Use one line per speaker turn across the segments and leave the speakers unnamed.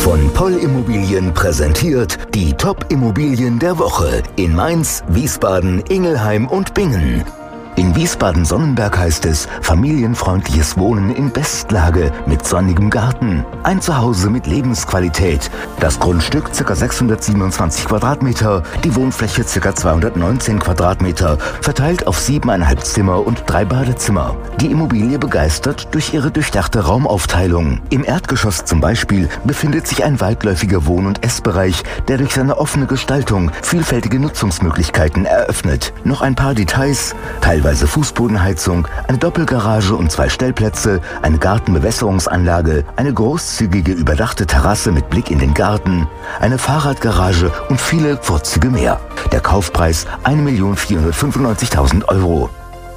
Von Poll Immobilien präsentiert die Top-Immobilien der Woche in Mainz, Wiesbaden, Ingelheim und Bingen. In Wiesbaden-Sonnenberg heißt es familienfreundliches Wohnen in Bestlage mit sonnigem Garten. Ein Zuhause mit Lebensqualität. Das Grundstück ca. 627 Quadratmeter, die Wohnfläche ca. 219 Quadratmeter, verteilt auf 7,5 Zimmer und 3 Badezimmer. Die Immobilie begeistert durch ihre durchdachte Raumaufteilung. Im Erdgeschoss zum Beispiel befindet sich ein weitläufiger Wohn- und Essbereich, der durch seine offene Gestaltung vielfältige Nutzungsmöglichkeiten eröffnet. Noch ein paar Details: teilweise Fußbodenheizung, eine Doppelgarage und 2 Stellplätze, eine Gartenbewässerungsanlage, eine großzügige überdachte Terrasse mit Blick in den Garten, eine Fahrradgarage und viele Vorzüge mehr. Der Kaufpreis 1.495.000 Euro.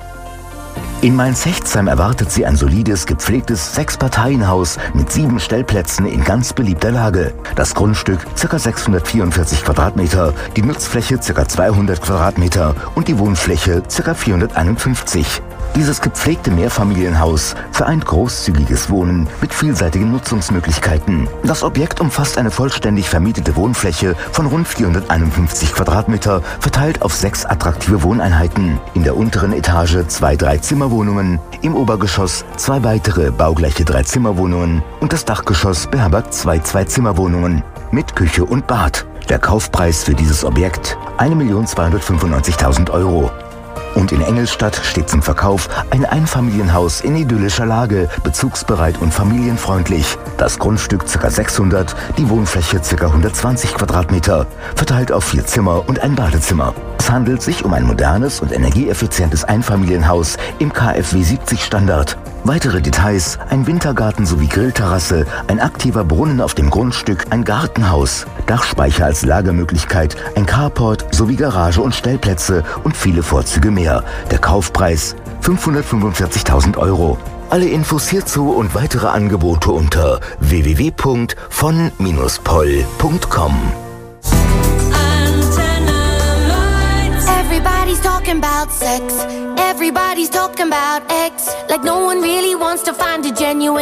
In Mainz-Hechtsheim erwartet Sie ein solides, gepflegtes 6-Parteien-Haus mit 7 Stellplätzen in ganz beliebter Lage. Das Grundstück ca. 644 Quadratmeter, die Nutzfläche ca. 200 Quadratmeter und die Wohnfläche ca. 451. Dieses gepflegte Mehrfamilienhaus vereint großzügiges Wohnen mit vielseitigen Nutzungsmöglichkeiten. Das Objekt umfasst eine vollständig vermietete Wohnfläche von rund 451 Quadratmeter, verteilt auf 6 attraktive Wohneinheiten. In der unteren Etage 2 3-Zimmerwohnungen, im Obergeschoss 2 weitere baugleiche 3-Zimmerwohnungen und das Dachgeschoss beherbergt 2 2-Zimmerwohnungen mit Küche und Bad. Der Kaufpreis für dieses Objekt 1.295.000 Euro. Und in Engelstadt steht zum Verkauf ein Einfamilienhaus in idyllischer Lage, bezugsbereit und familienfreundlich. Das Grundstück ca. 600, die Wohnfläche ca. 120 Quadratmeter, verteilt auf 4 Zimmer und ein Badezimmer. Es handelt sich um ein modernes und energieeffizientes Einfamilienhaus im KfW 70 Standard. Weitere Details: ein Wintergarten sowie Grillterrasse, ein aktiver Brunnen auf dem Grundstück, ein Gartenhaus, Dachspeicher als Lagermöglichkeit, ein Carport sowie Garage und Stellplätze und viele Vorzüge mehr. Der Kaufpreis 545.000 Euro. Alle Infos hierzu und weitere Angebote unter www.von-poll.com.
Everybody's talking about sex. Everybody's talking about X. Like no one really wants to find a genuine